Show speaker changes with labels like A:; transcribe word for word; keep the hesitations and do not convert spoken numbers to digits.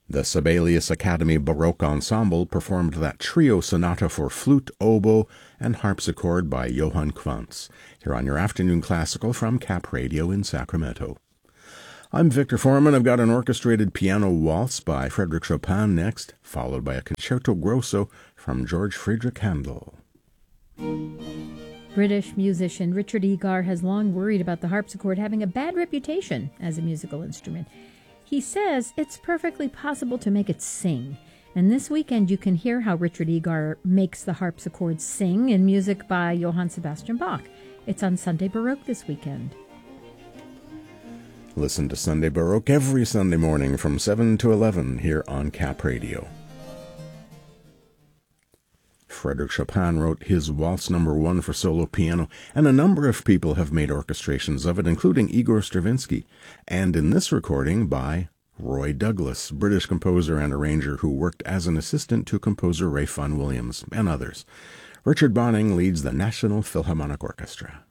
A: The Sibelius Academy Baroque Ensemble performed that trio sonata for flute, oboe, and harpsichord by Johann Quantz, here on your afternoon classical from Cap Radio in Sacramento. I'm Victor Foreman. I've got an orchestrated piano waltz by Frédéric Chopin next, followed by a concerto grosso from George Friedrich Handel.
B: British musician Richard Egar has long worried about the harpsichord having a bad reputation as a musical instrument. He says it's perfectly possible to make it sing. And this weekend you can hear how Richard Egar makes the harpsichord sing in music by Johann Sebastian Bach. It's on Sunday Baroque this weekend.
A: Listen to Sunday Baroque every Sunday morning from seven to eleven here on Cap Radio. Frédéric Chopin wrote his Waltz Number One for solo piano, and a number of people have made orchestrations of it, including Igor Stravinsky, and in this recording by Roy Douglas, British composer and arranger who worked as an assistant to composer Ray Vaughan Williams and others. Richard Bonynge leads the National Philharmonic Orchestra.